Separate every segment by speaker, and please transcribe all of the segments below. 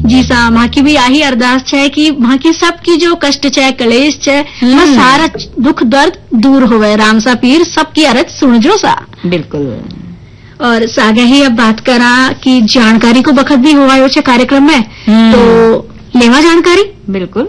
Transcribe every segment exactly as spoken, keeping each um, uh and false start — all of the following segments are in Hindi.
Speaker 1: जी सा मां की भी यही अरदास है कि मां की सबकी जो कष्ट है कलेश है वह सारा दुख दर्द दूर होवे। राम सा पीर सबकी अरज सुन जो सा।
Speaker 2: बिल्कुल।
Speaker 1: और सागे ही अब बात करा कि जानकारी को बखत भी हुआ यो छे कार्यक्रम में, तो लेवा जानकारी।
Speaker 2: बिल्कुल।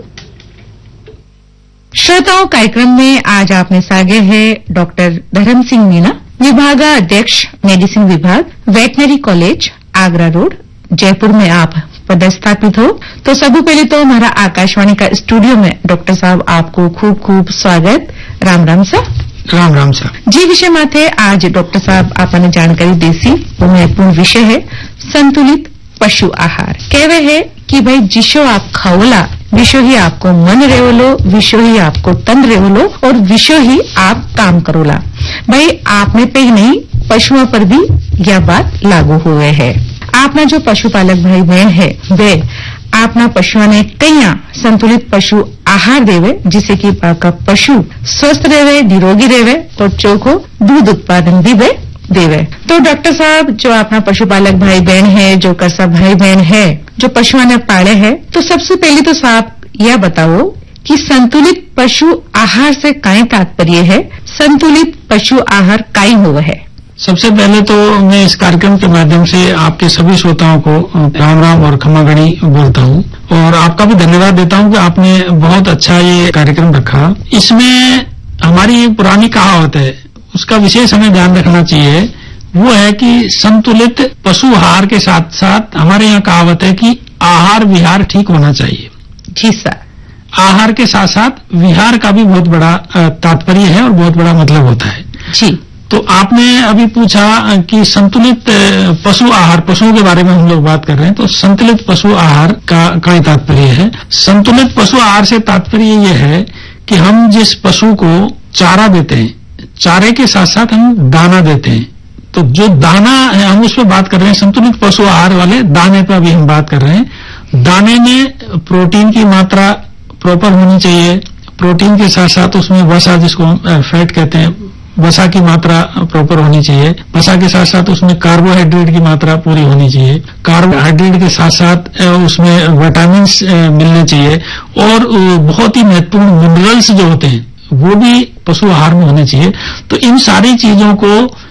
Speaker 3: श्रोताओं, कार्यक्रम में आज आपने सागे है डॉक्टर धर्म सिंह मीणा, विभागाध्यक्ष मेडिसिन विभाग, veterinary college, Agra road, Jaipur में आप पदस्थापित हो। तो सबसे पहले तो हमारा आकाशवाणी का स्टूडियो में डॉक्टर साहब आपको खूब खूब स्वागत। राम राम सा।
Speaker 4: राम राम सा
Speaker 3: जी। विषय माथे आज डॉक्टर साहब आपने जानकारी देसी वो महत्वपूर्ण विषय है संतुलित पशु आहार। कहवे है कि भाई जिसो आप खाओला विशो ही आपको मन रेवलो, विशो ही आपको तन रेवलो और विशो ही आप काम करोला। भाई आपने पे ही नहीं पशुओं पर भी यह बात लागू हुए है। आपना जो पशुपालक भाई बहन है वे आपना पशुओं ने कईया संतुलित पशु आहार देवे जिससे कि आपका पशु स्वस्थ रहे, निरोगी रहे और चोखो दूध उत्पादन भी वे देवे। तो डॉक्टर साहब जो अपना पशुपालक भाई बहन है, जो करसा भाई बहन है जो पशुओं ने पाले है, तो सबसे पहले तो साहब यह बताओ कि संतुलित पशु आहार से काय तात्पर्य है, संतुलित पशु आहार काय हुआ है।
Speaker 4: सबसे पहले तो मैं इस कार्यक्रम के माध्यम से आपके सभी श्रोताओं को राम राम और खमागणी बोलता हूँ और आपका भी धन्यवाद देता हूँ कि आपने बहुत अच्छा ये कार्यक्रम रखा। इसमें हमारी एक पुरानी कहावत है, उसका विशेष हमें ध्यान रखना चाहिए, वो है कि संतुलित पशु आहार के साथ साथ हमारे यहाँ कहावत है कि आहार विहार ठीक होना चाहिए।
Speaker 3: जी सर।
Speaker 4: आहार के साथ साथ विहार का भी बहुत बड़ा तात्पर्य है और बहुत बड़ा मतलब होता है।
Speaker 3: जी।
Speaker 4: तो आपने अभी पूछा कि संतुलित पशु आहार, पशुओं के बारे में हम लोग बात कर रहे हैं, तो संतुलित पशु आहार का क्या तात्पर्य है। संतुलित पशु आहार से तात्पर्य ये है कि हम जिस पशु को चारा देते हैं, चारे के साथ साथ हम दाना देते हैं। तो जो दाना है हम उस पर बात कर रहे हैं, संतुलित पशु आहार वाले दाने पर भी हम बात कर रहे हैं। दाने में प्रोटीन की मात्रा प्रॉपर होनी चाहिए, प्रोटीन के साथ साथ उसमें वसा, जिसको हम फैट कहते हैं, वसा की मात्रा प्रॉपर होनी चाहिए। वसा के साथ साथ उसमें कार्बोहाइड्रेट की मात्रा पूरी होनी चाहिए, कार्बोहाइड्रेट के साथ साथ उसमें विटामिन मिलने चाहिए और बहुत ही महत्वपूर्ण मिनरल्स जो होते हैं वो भी पशु आहार में होने चाहिए। तो इन सारी चीजों को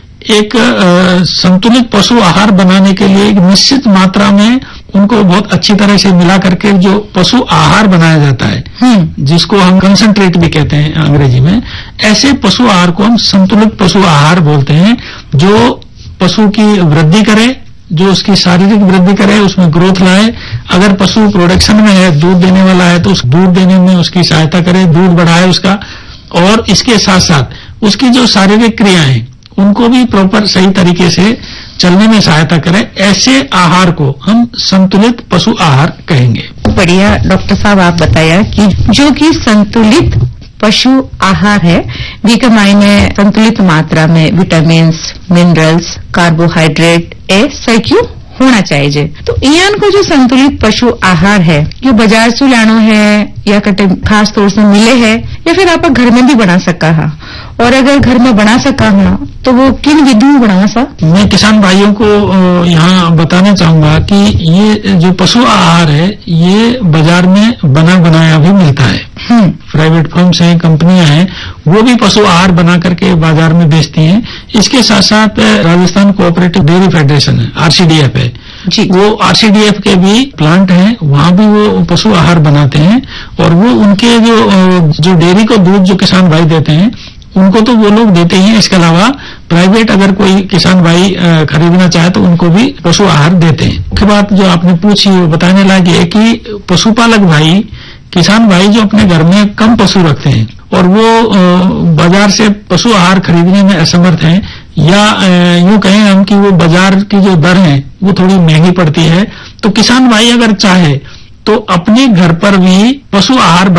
Speaker 4: एक आ, संतुलित पशु आहार बनाने के लिए एक निश्चित मात्रा में उनको बहुत अच्छी तरह से मिला करके जो पशु आहार बनाया जाता है, जिसको हम कंसंट्रेट भी कहते हैं अंग्रेजी में, ऐसे पशु आहार को हम संतुलित पशु आहार बोलते हैं, जो पशु की वृद्धि करे, जो उसकी शारीरिक वृद्धि करे, उसमें ग्रोथ लाए। अगर पशु प्रोडक्शन में है, दूध देने वाला है, तो उस दूध देने में उसकी सहायता करे, दूध बढ़ाए उसका, और इसके साथ साथ उसकी जो शारीरिक क्रियाएं उनको भी प्रॉपर सही तरीके से चलने में सहायता करे। ऐसे आहार को हम संतुलित पशु आहार कहेंगे।
Speaker 3: बढ़िया डॉक्टर साहब, आप बताया कि जो कि संतुलित पशु आहार है जिसके मायने संतुलित मात्रा में विटामिन, मिनरल्स, कार्बोहाइड्रेट ए सही होना चाहिए। तो इन को जो संतुलित पशु आहार है जो बाजार से लानो है या कटे खास तौर से मिले है या फिर आप घर में भी बना सका है, और अगर घर में बना सका है तो वो किन विधि में बनाना सा।
Speaker 4: मैं किसान भाइयों को यहाँ बताना चाहूंगा कि ये जो पशु आहार है ये बाजार में बना बनाया भी मिलता है। प्राइवेट फर्म्स हैं, कंपनियां हैं, वो भी पशु आहार बना करके बाजार में बेचती हैं। इसके साथ साथ राजस्थान कोऑपरेटिव डेयरी फेडरेशन है, आरसीडीएफ है
Speaker 3: जी,
Speaker 4: वो आरसीडीएफ के भी प्लांट हैं, वहां भी वो पशु आहार बनाते हैं और वो उनके जो जो डेयरी को दूध जो किसान भाई देते हैं उनको तो वो लोग देते हैं। इसके अलावा प्राइवेट अगर कोई किसान भाई खरीदना चाहे तो उनको भी पशु आहार देते हैं। मुख्य बात जो आपने पूछी वो बताने लायक है कि पशुपालक भाई, किसान भाई जो अपने घर में कम पशु रखते हैं और वो बाजार से पशु आहार खरीदने में असमर्थ हैं, या यूं कहें हम कि वो बाजार की जो दर है वो थोड़ी महंगी पड़ती है, तो किसान भाई अगर चाहे तो अपने घर पर भी पशु आहार